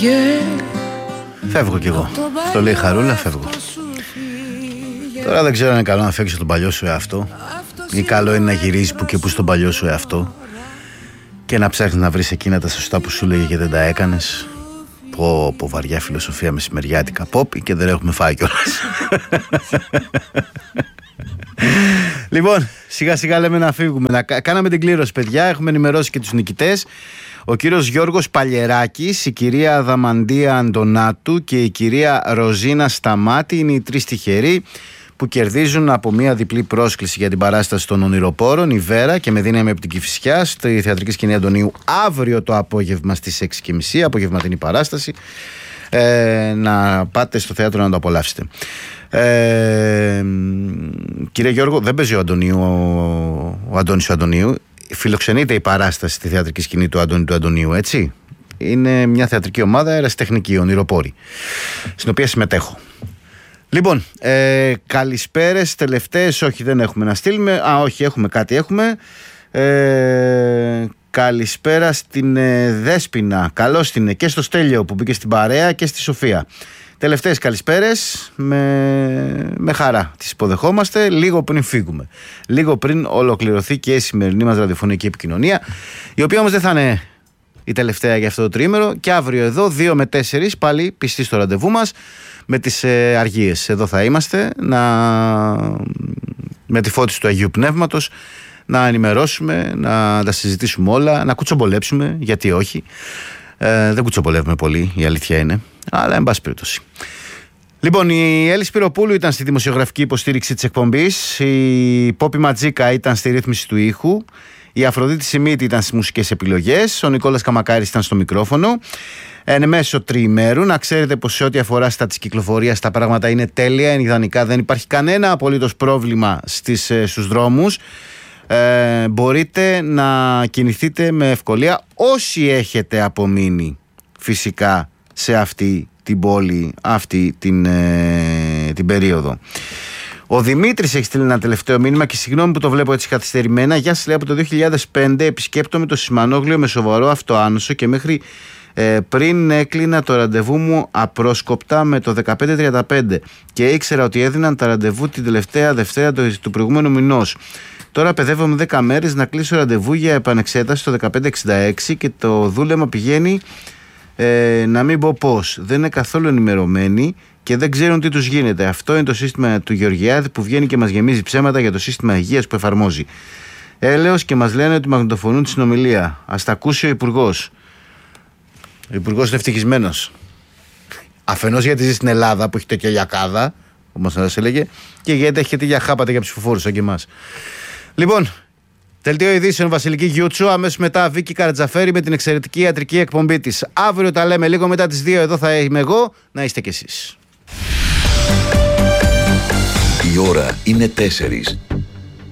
Φεύγω κι εγώ. Το λέει Χαρούλα, φεύγω. Τώρα δεν ξέρω αν είναι καλό να φεύγεις τον παλιό σου εαυτό ή καλό είναι να γυρίζεις που και που στον παλιό σου εαυτό και να ψάχνεις να βρεις εκείνα τα σωστά που σου λέγε και δεν τα έκανες. Πω βαριά φιλοσοφία μεσημεριάτικα πόπ και δεν έχουμε φάει κιόλας. Λοιπόν, σιγά σιγά λέμε να φύγουμε. Κάναμε την κλήρωση, παιδιά. Έχουμε ενημερώσει και τους νικητές. Ο κύριος Γιώργος Παλιεράκης, η κυρία Δαμαντία Αντωνάτου και η κυρία Ροζίνα Σταμάτη είναι οι τρεις τυχεροί που κερδίζουν από μια διπλή πρόσκληση για την παράσταση των Ονειροπόρων, η Βέρα και με δύναμη από την Κηφισιά, στη Θεατρική Σκηνή Αντωνίου, αύριο το απόγευμα στις 6:30, απογευματινή παράσταση. Να πάτε στο θέατρο να το απολαύσετε. Κύριε Γιώργο, δεν παίζει ο Αντώνης ο Αντωνίου. Φιλοξενείται η παράσταση στη Θεατρική Σκηνή του Αντώνη του Αντωνίου, έτσι. Είναι μια θεατρική ομάδα ερασιτεχνική, Ονειροπόροι, στην οποία συμμετέχω. Λοιπόν, καλησπέρες, τελευταίες, όχι δεν έχουμε να στείλουμε. Όχι, έχουμε κάτι, έχουμε. Καλησπέρα στην Δέσποινα, καλώς την και στο Στέλιο που μπήκε στην παρέα και στη Σοφία. Τελευταίες καλησπέρες, με χαρά τις υποδεχόμαστε λίγο πριν φύγουμε. Λίγο πριν ολοκληρωθεί και η σημερινή μας ραδιοφωνική επικοινωνία, η οποία όμως δεν θα είναι η τελευταία για αυτό το τρίμερο. Και αύριο εδώ 2 με 4 πάλι πιστοί στο ραντεβού μας με τις αργίες. Εδώ θα είμαστε με τη φώτιση του Αγίου Πνεύματος να ενημερώσουμε, να τα συζητήσουμε όλα, να κουτσομπολέψουμε, γιατί όχι. Δεν κουτσομπολεύουμε πολύ, η αλήθεια είναι, αλλά εν πάση περιπτώσει. Λοιπόν, η Έλλη Σπυροπούλου ήταν στη δημοσιογραφική υποστήριξη της εκπομπής, η Πόπη Ματζίκα ήταν στη ρύθμιση του ήχου, η Αφροδίτη Σιμίτη ήταν στις μουσικές επιλογές, ο Νικόλας Καμακάρης ήταν στο μικρόφωνο. Εν μέσω τριημέρου, να ξέρετε πως σε ό,τι αφορά στα της κυκλοφορίας τα πράγματα είναι τέλεια, είναι ιδανικά, δεν υπάρχει κανένα απολύτως πρόβλημα στους δρόμους. Μπορείτε να κινηθείτε με ευκολία όσοι έχετε απομείνει φυσικά σε αυτή την πόλη, αυτή την περίοδο. Ο Δημήτρης έχει στείλει ένα τελευταίο μήνυμα και συγγνώμη που το βλέπω έτσι καθυστερημένα. Γεια σας, λέει, από το 2005 επισκέπτομαι το Σιμανόγλιο με σοβαρό αυτοάνωσο και μέχρι πριν έκλεινα το ραντεβού μου απρόσκοπτα με το 1535 και ήξερα ότι έδιναν τα ραντεβού την τελευταία Δευτέρα του προηγούμενου μηνός. Τώρα παιδεύομαι 10 μέρες να κλείσω ραντεβού για επανεξέταση το 1566 και το δούλεμα πηγαίνει να μην πω πώς. Δεν είναι καθόλου ενημερωμένοι και δεν ξέρουν τι τους γίνεται. Αυτό είναι το σύστημα του Γεωργιάδη που βγαίνει και μας γεμίζει ψέματα για το σύστημα υγείας που εφαρμόζει. Έλεος και μας λένε ότι μαγνητοφωνούν τη συνομιλία. Ας τα ακούσει ο Υπουργός. Ο Υπουργός είναι ευτυχισμένος. Αφενός γιατί ζει στην Ελλάδα που έχει τέτοια γιακάδα, όπως σας έλεγε, και γιατί έχει τέτοια χάπατα για ψηφοφόρους σαν και εμάς. Λοιπόν, δελτίο ειδήσεων Βασιλική Γιούτσου, αμέσως μετά Βίκη Καρατζαφέρη με την εξαιρετική ιατρική εκπομπή της. Αύριο τα λέμε λίγο μετά τις 2, εδώ θα είμαι εγώ, να είστε κι εσείς. Η ώρα είναι 4.